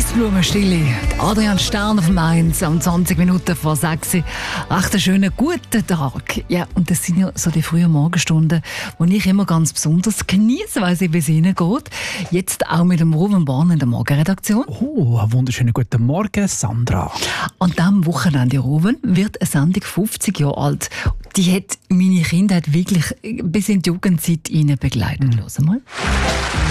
Eisblumenstille. Adrian Stern auf Mainz um 20 Minuten vor 6 Uhr. Echt einen schönen guten Tag. Ja, und das sind ja so die frühen Morgenstunden, die ich immer ganz besonders genieße, weil es bis Ihnen geht. Jetzt auch mit dem Ruben Born in der Morgenredaktion. Oh, einen wunderschönen guten Morgen, Sandra. An diesem Wochenende, Ruben, wird eine Sendung 50 Jahre alt. Die hat meine Kindheit wirklich bis in die Jugendzeit begleitet. Hören mal.